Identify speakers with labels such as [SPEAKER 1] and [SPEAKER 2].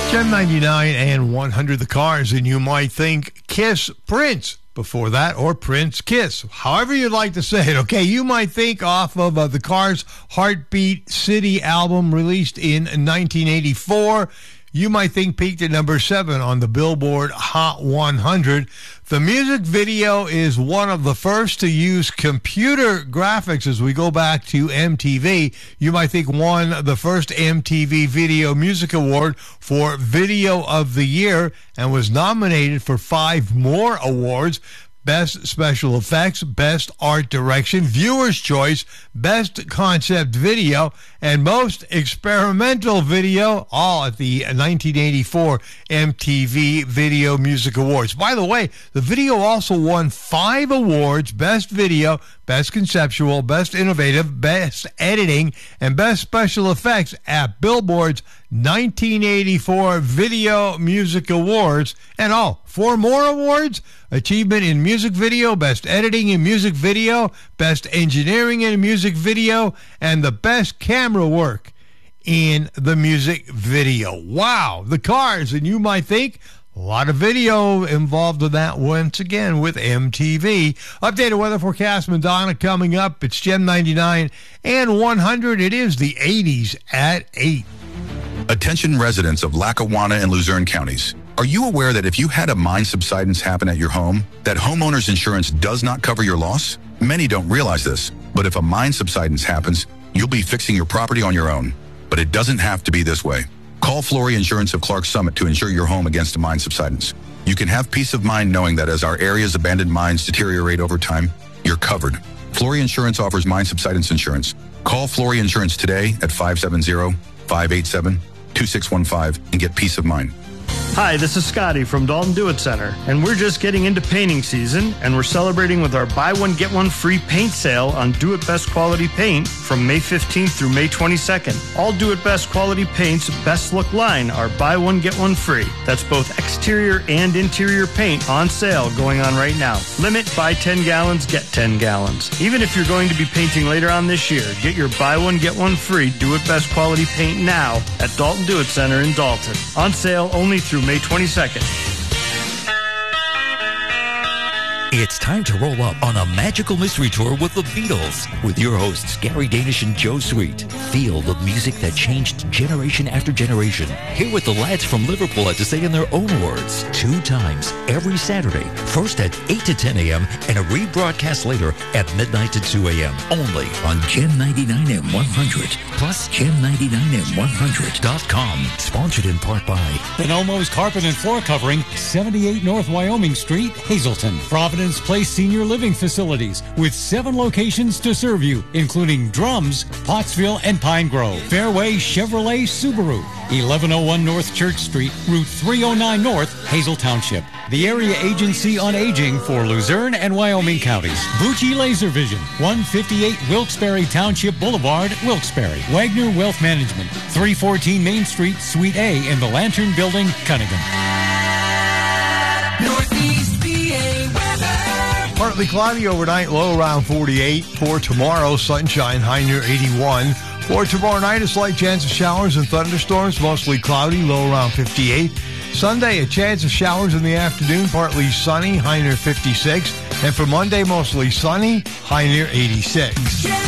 [SPEAKER 1] Gem 99 and 100 the Cars, and you might think Kiss Prince before that, or Prince Kiss, however you'd like to say it. Okay, you might think off of the Cars' Heartbeat City album released in 1984. You might think peaked at number 7 on the Billboard Hot 100. The music video is one of the first to use computer graphics as we go back to MTV. You might think won the first MTV Video Music Award for Video of the Year and was nominated for 5 more awards. Best Special Effects, Best Art Direction, Viewer's Choice, Best Concept Video, and Most Experimental Video, all at the 1984 MTV Video Music Awards. By the way, the video also won 5 awards: Best Video, Best Conceptual, Best Innovative, Best Editing, and Best Special Effects at Billboard's 1984 Video Music Awards. And 4 more awards: Achievement in Music Video, Best Editing in Music Video, Best Engineering in Music Video, and the Best Camera Work in the Music Video. Wow, the Cars, and you might think a lot of video involved in that once again with MTV. Updated weather forecast, Madonna coming up. It's Gem 99 and 100. It is the 80s at 8.
[SPEAKER 2] Attention residents of Lackawanna and Luzerne counties. Are you aware that if you had a mine subsidence happen at your home, that homeowner's insurance does not cover your loss? Many don't realize this, but if a mine subsidence happens, you'll be fixing your property on your own. But it doesn't have to be this way. Call Flory Insurance of Clark Summit to insure your home against a mine subsidence. You can have peace of mind knowing that as our area's abandoned mines deteriorate over time, you're covered. Flory Insurance offers mine subsidence insurance. Call Flory Insurance today at 570-587-2615 and get peace of mind.
[SPEAKER 3] Hi, this is Scotty from Dalton Do It Center, and we're just getting into painting season, and we're celebrating with our buy one, get one free paint sale on Do It Best Quality Paint from May 15th through May 22nd. All Do It Best Quality Paint's Best Look line are buy one, get one free. That's both exterior and interior paint on sale going on right now. Limit buy 10 gallons, get 10 gallons. Even if you're going to be painting later on this year, get your buy one, get one free Do It Best Quality Paint now at Dalton Do It Center in Dalton. On sale only through May 22nd.
[SPEAKER 4] It's time to roll up on a magical mystery tour with the Beatles with your hosts Gary Danish and Joe Sweet. Feel the music that changed generation after generation. Hear what the lads from Liverpool had to say in their own words. 2 times every Saturday, first at 8 to 10 a.m. and a rebroadcast later at midnight to 2 a.m. Only on Gem 99 and 100 plus Gem99and100.com. Sponsored in part by
[SPEAKER 5] Bonomo's Carpet and Floor Covering, 78 North Wyoming Street, Hazleton. Providence Place Senior Living Facilities with 7 locations to serve you, including Drums, Pottsville, and Pine Grove. Fairway Chevrolet Subaru, 1101 North Church Street, Route 309 North, Hazel Township. The Area Agency on Aging for Luzerne and Wyoming counties. Bucci Laser Vision, 158 Wilkes-Barre Township Boulevard, Wilkes-Barre. Wagner Wealth Management, 314 Main Street, Suite A in the Lantern Building, Cunningham.
[SPEAKER 6] Northeast PA weather.
[SPEAKER 1] Partly cloudy overnight, low around 48. For tomorrow, sunshine, high near 81. For tomorrow night, a slight chance of showers and thunderstorms, mostly cloudy, low around 58. Sunday, a chance of showers in the afternoon, partly sunny, high near 56. And for Monday, mostly sunny, high near 86.